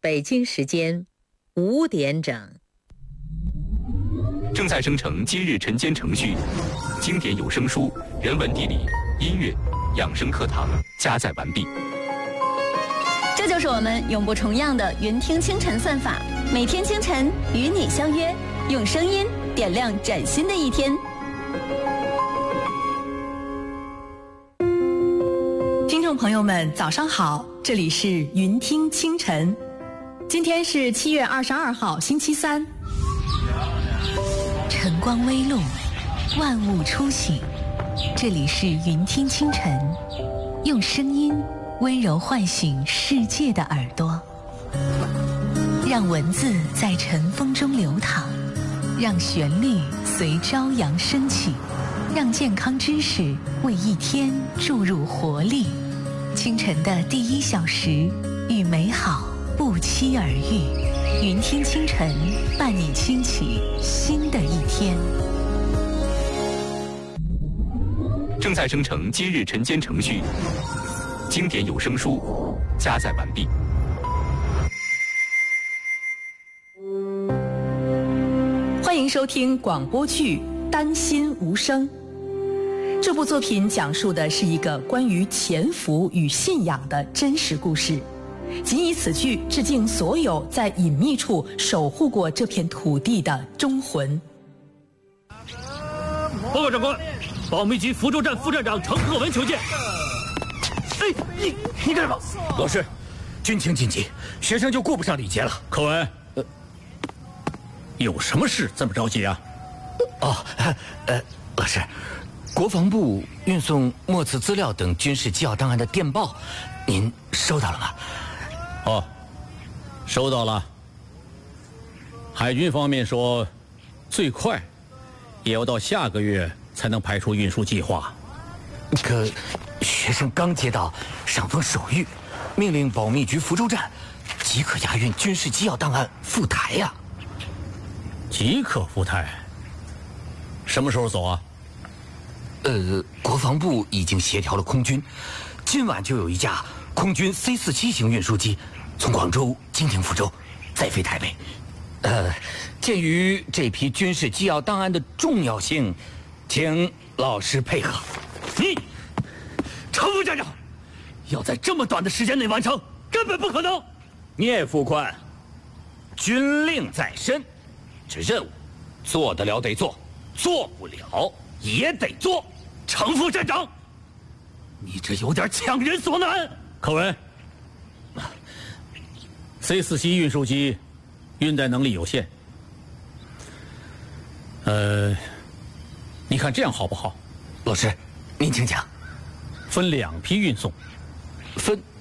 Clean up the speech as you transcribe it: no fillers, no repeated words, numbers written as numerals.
北京时间5点整。 正在生成今日晨间程序，经典有声书、人文地理、音乐、养生课堂加载完毕。 这就是我们永不重样的云听清晨算法，每天清晨与你相约，用声音点亮崭新的一天。 听众朋友们，早上好，这里是云听清晨，今天是7月22号，星期三。 晨光微露，万物初醒，这里是云听清晨，用声音温柔唤醒世界的耳朵，让文字在晨风中流淌，让旋律随朝阳升起，让健康知识为一天注入活力。清晨的第1小时，与美好不期而遇。云听清晨，伴你轻启新的一天。 正在生成今日晨间程序，经典有声书加载完毕。 欢迎收听广播剧《丹心无声》。这部作品讲述的是一个关于潜伏与信仰的真实故事，仅以此剧致敬所有在隐秘处守护过这片土地的忠魂。 报告长官，保密局福州站副站长程克文求见。哎，你干什么？ 老师，军情紧急，学生就顾不上礼节了。 克文，有什么事这么着急啊？ 老师，国防部运送墨子资料等军事机要档案的电报，您收到了吗？ 哦，收到了。海军方面说，最快也要到下个月才能排出运输计划。 可学生刚接到上峰手谕，命令保密局福州站即可押运军事机要档案赴台呀。 即可赴台？什么时候走啊？ 国防部已经协调了空军，今晚就有一架空军 C-47型运输机从广州经停福州，再飞台北。鉴于这批军事机要档案的重要性，请老师配合。 你，程副站长，要在这么短的时间内完成，根本不可能。 聂副官，军令在身，这任务做得了得做，做不了也得做。 程副站长，你这有点强人所难。克文，C-47运输机运载能力有限，你看这样好不好？ 老师，您请讲。 分2批运送。 分